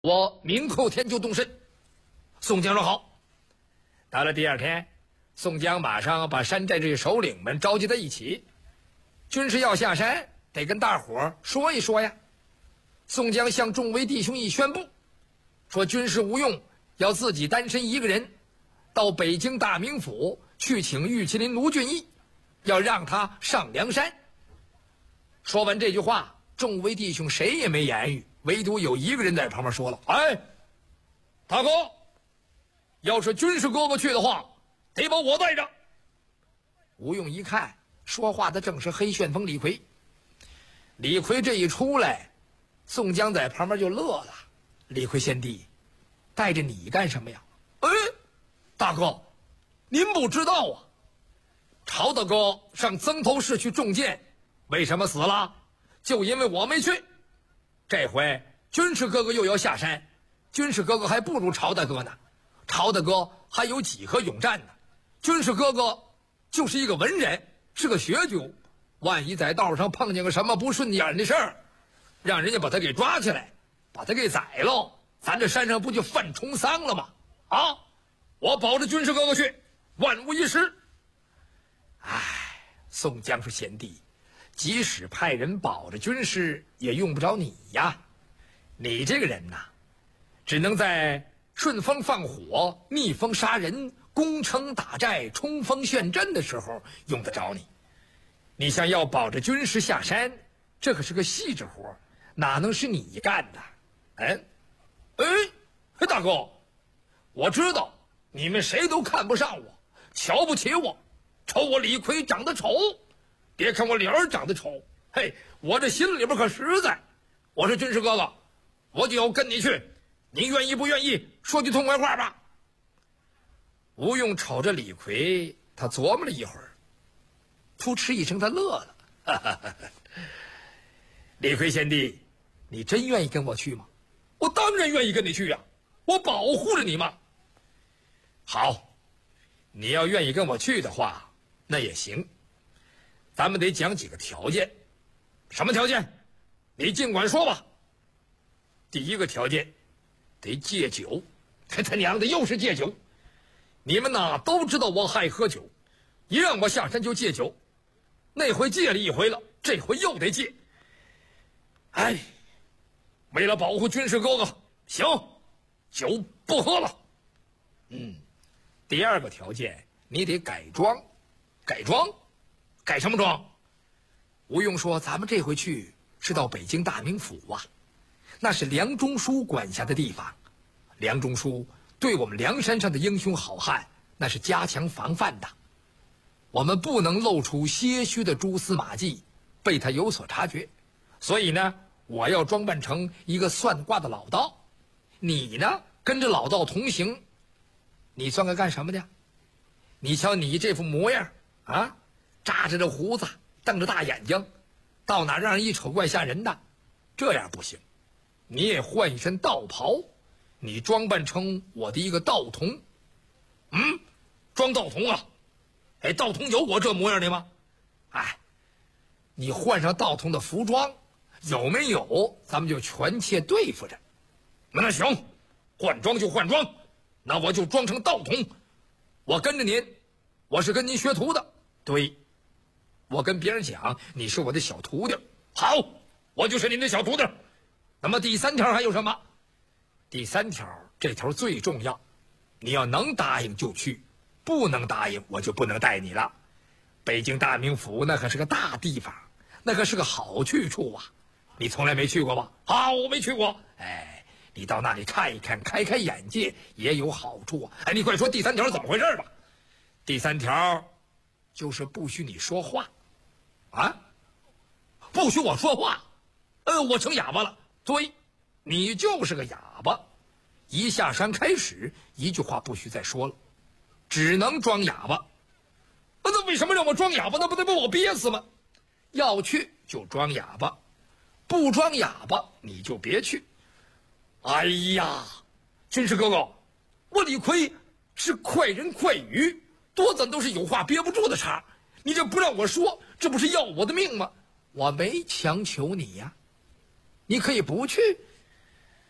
我明后天就动身。宋江说好。到了第二天，宋江马上把山寨这些首领们召集在一起，军师要下山，得跟大伙儿说一说呀。宋江向众位弟兄一宣布，说军师吴用要自己单身一个人到北京大名府去请玉麒麟卢俊义，要让他上梁山。说完这句话，众位弟兄谁也没言语，唯独有一个人在旁边说了：“哎，大哥，要是军师哥哥去的话，得把我带着。”吴用一看，说话的正是黑旋风李逵。李逵这一出来，宋江在旁边就乐了：“李逵贤弟，带着你干什么呀？”“哎，大哥，您不知道啊，曹大哥上曾头市去中箭，为什么死了？就因为我没去。这回军师哥哥又要下山，军师哥哥还不如曹大哥呢。曹大哥还有几何勇战呢，军师哥哥就是一个文人，是个学究，万一在道上碰见个什么不顺眼的事儿，让人家把他给抓起来，把他给宰了，咱这山上不就犯冲丧了吗？啊，我保着军师哥哥去，万无一失。”哎，宋江说：“贤弟，即使派人保着军师，也用不着你呀。你这个人呐，只能在顺风放火、逆风杀人、攻城打寨、冲锋陷阵的时候用得着你。你想要保着军师下山，这可是个细致活，哪能是你干的？”“大哥，我知道你们谁都看不上我，瞧不起我，瞅我李逵长得丑。别看我脸儿长得丑，嘿，我这心里边可实在。我说军师哥哥，我就要跟你去，您愿意不愿意？说句痛快话吧。”吴用瞅着李逵，他琢磨了一会儿，扑哧一声，他乐了：“哈哈哈哈，李逵贤弟，你真愿意跟我去吗？”“我当然愿意跟你去呀，我保护着你嘛。”“好，你要愿意跟我去的话，那也行。咱们得讲几个条件。”“什么条件？你尽管说吧。”“第一个条件，得戒酒。”“他娘的，又是戒酒！你们呐都知道我爱喝酒，一让我下山就戒酒。那回戒了一回了，这回又得戒。哎，为了保护军师哥哥，行，酒不喝了。第二个条件，你得改装。”“改装？改什么装？”吴用说：“咱们这回去是到北京大名府啊，那是梁中书管辖的地方。梁中书对我们梁山上的英雄好汉那是加强防范的，我们不能露出些许的蛛丝马迹，被他有所察觉。所以呢，我要装扮成一个算卦的老道，你呢跟着老道同行。你算个干什么的？你瞧你这副模样啊，扎着这胡子，瞪着大眼睛，到哪让人一瞅怪吓人的。这样不行，你也换一身道袍，你装扮成我的一个道童。”“装道童啊？哎，道童有我这模样的吗？”“哎，你换上道童的服装，有没有咱们就全切对付着。”“那行，换装就换装，那我就装成道童。我跟着您，我是跟您学徒的。”“对，我跟别人讲你是我的小徒弟。”“好，我就是您的小徒弟。那么第三条还有什么？”“第三条，这条最重要，你要能答应就去，不能答应我就不能带你了。北京大名府那可是个大地方，那可是个好去处啊，你从来没去过吧？”“好，我没去过。”“哎，你到那里看一看，开开眼界也有好处啊。哎，你快说第三条是怎么回事吧。”“第三条就是不许你说话。”“啊，不许我说话？我成哑巴了。”“对，你就是个哑巴。一下山开始，一句话不许再说了，只能装哑巴。”“那为什么让我装哑巴？那不得把我憋死吗？”“要去就装哑巴，不装哑巴你就别去。”“哎呀，军师哥哥，我李逵是快人快语，多咱都是有话憋不住的茬，你这不让我说，这不是要我的命吗？我没强求你呀，你可以不去。”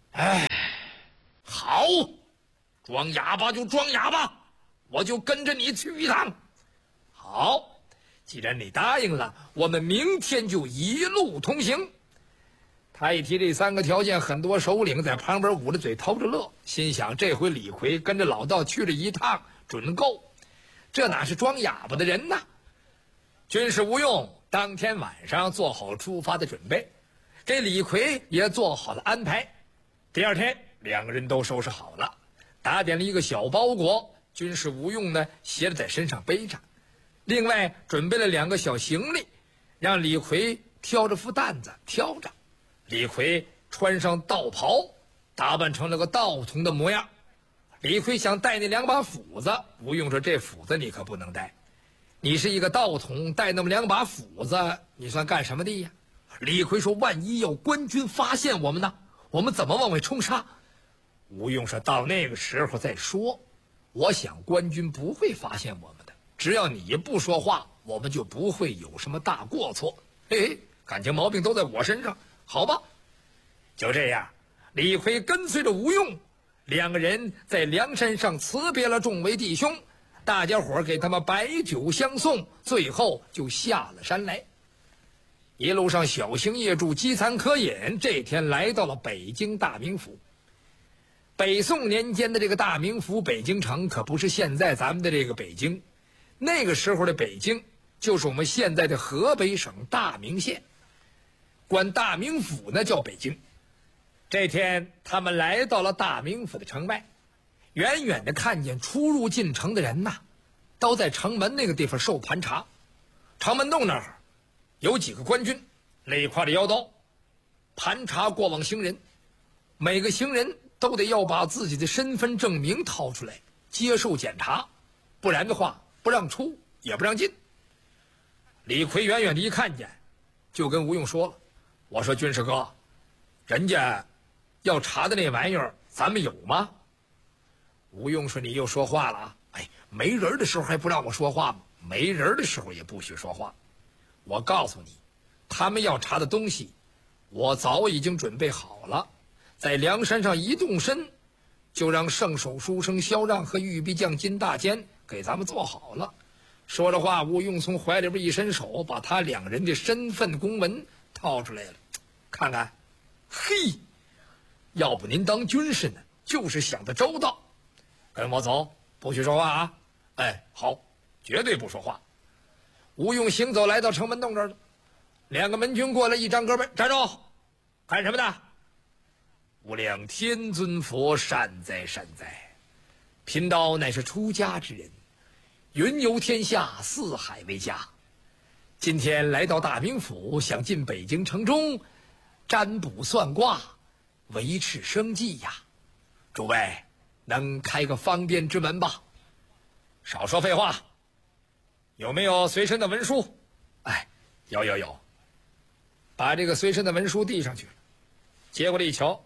哎，好，装哑巴就装哑巴，我就跟着你去一趟。好，既然你答应了，我们明天就一路同行。他一提这3个条件，很多首领在旁边捂着嘴偷着乐，心想这回李逵跟着老道去了一趟，准够。这哪是装哑巴的人呢？军师吴用当天晚上做好出发的准备，这李逵也做好了安排。第二天2个人都收拾好了，打点了一个小包裹，军师吴用呢携着在身上背着，另外准备了2个小行李，让李逵挑着副担子挑着。李逵穿上道袍，打扮成了个道童的模样。李逵想带那2把斧子，吴用说这斧子你可不能带，你是一个道童，带那么2把斧子，你算干什么的呀？李逵说万一要官军发现我们呢？我们怎么往外冲杀？吴用说到那个时候再说，我想官军不会发现我们的，只要你不说话，我们就不会有什么大过错。嘿嘿，感情毛病都在我身上，好吧。就这样，李逵跟随着吴用，2个人在梁山上辞别了众位弟兄，大家伙给他们摆酒相送，最后就下了山来。一路上小行夜住，饥餐渴饮，这天来到了北京大名府。北宋年间的这个大名府北京城可不是现在咱们的这个北京，那个时候的北京就是我们现在的河北省大名县，管大名府呢叫北京。这天他们来到了大名府的城外，远远的看见出入进城的人呐，都在城门那个地方受盘查。城门洞那儿有几个官军累挎着腰刀盘查过往行人，每个行人都得要把自己的身份证明掏出来接受检查，不然的话不让出也不让进。李逵远远的一看见，就跟吴用说了，我说军师哥，人家要查的那玩意儿咱们有吗？吴用说你又说话了啊！哎，没人的时候还不让我说话吗？没人的时候也不许说话。我告诉你，他们要查的东西我早已经准备好了，在梁山上一动身，就让圣手书生萧让和玉壁将金大坚给咱们做好了。说着话，吴用从怀里边一伸手，把他2人的身份公文掏出来了，看看，嘿，要不您当军师呢，就是想得周到。跟我走，不许说话啊！哎，好，绝对不说话。吴用行走来到城门洞这儿了，2个门军过来，一张胳膊，站住！干什么的？无量天尊佛，善哉善哉！贫道乃是出家之人，云游天下，四海为家。今天来到大名府，想进北京城中占卜算卦，维持生计呀。诸位能开个方便之门吧？少说废话，有没有随身的文书？哎，有。把这个随身的文书递上去了，接过来一瞧，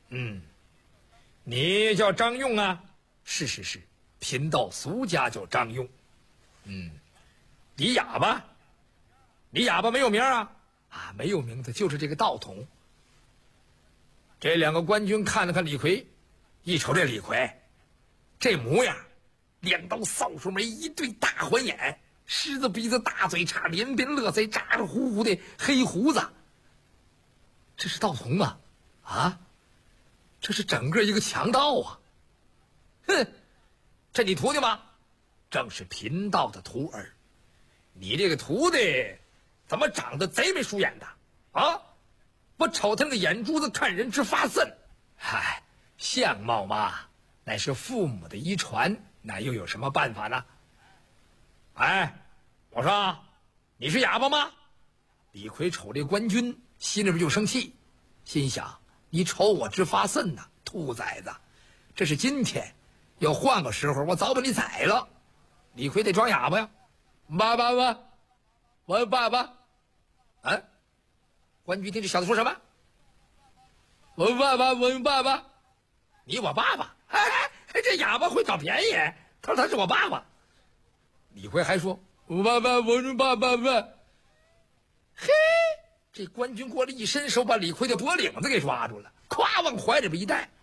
你叫张用啊？是，贫道俗家叫张用。你哑巴？你哑巴没有名啊？啊，没有名字，就是这个道童。这2个官军看了看李逵，一瞅这李逵这模样，2道扫帚眉，一对大环眼，狮子鼻子大嘴叉，连边乐腮，扎着呼呼的黑胡子，这是道童啊？啊，这是整个一个强盗啊！哼，这你徒弟吗？正是贫道的徒儿。你这个徒弟怎么长得贼眉鼠眼的啊？我瞅他那个眼珠子看人直发瘆。嗨，相貌嘛，乃是父母的遗传，那又有什么办法呢？哎，我说你是哑巴吗？李逵瞅这官军，心里边就生气，心想你瞅我直发瘆呐，兔崽子！这是今天，要换个时候，我早把你宰了。李逵得装哑巴呀，爸爸，我爸爸。啊！官军听这小子说什么？我爸爸，你我爸爸？哎，这哑巴会找便宜，他说他是我爸爸。李逵还说我爸爸，我是爸爸。嘿，这官军过来一伸手，把李逵的脖领子给抓住了。 咵往怀里边一带，